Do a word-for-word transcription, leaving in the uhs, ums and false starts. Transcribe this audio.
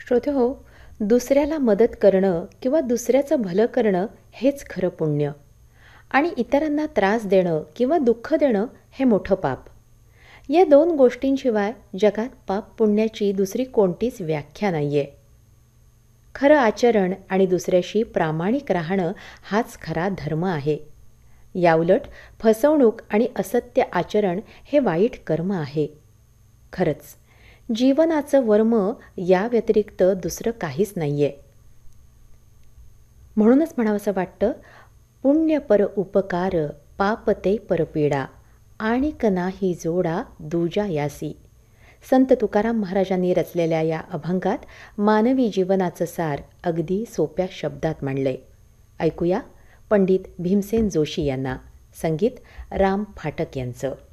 श्रोते हो, दुसऱ्याला मदत करणं किंवा दुसऱ्याचं भलं करणं हेच खरं पुण्य आणि इतरांना त्रास देणं किंवा दुःख देणं हे मोठं पाप. या दोन गोष्टींशिवाय जगात पाप पुण्याची दुसरी कोणतीच व्याख्या नाही आहे. खरं आचरण आणि दुसऱ्याशी प्रामाणिक राहणं हाच खरा धर्म आहे. याउलट फसवणूक आणि असत्य आचरण हे वाईट कर्म आहे. खरंच जीवनाचं वर्म या व्यतिरिक्त दुसरं काहीच नाही आहे. म्हणूनच म्हणावंसं वाटतं, पुण्य पर उपकार पाप ते परपीडा आणिक नाही जोडा दूजा यासी. संत तुकाराम महाराजांनी रचलेल्या या अभंगात मानवी जीवनाचं सार अगदी सोप्या शब्दात मांडले. ऐकूया पंडित भीमसेन जोशी यांना. संगीत राम फाटक यांचं.